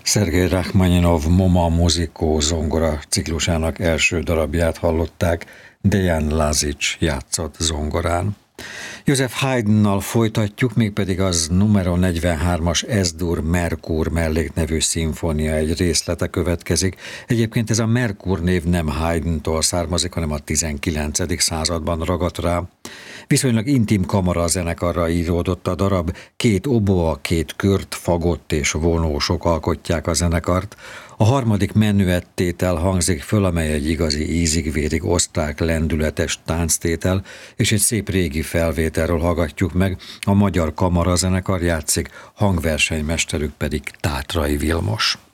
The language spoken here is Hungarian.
Szergej Rachmaninov Moma Muzikó zongora ciklusának első darabját hallották, Dejan Lazic játszott zongorán. Joseph Haydnnal folytatjuk, mégpedig az numero 43-as Es-dur Merkur melléknevű szimfónia egy részlete következik. Egyébként ez a Merkur név nem Haydntól származik, hanem a 19. században ragadt rá. Viszonylag intim kamarazenekarra íródott a darab, 2 oboa, 2 kört, fagott és vonósok alkotják a zenekart. A harmadik menüettétel hangzik föl, amely egy igazi ízig-vérig osztrák lendületes tánctétel, és egy szép régi felvételről hallgatjuk meg, a Magyar Kamarazenekar játszik, hangversenymesterük pedig Tátrai Vilmos.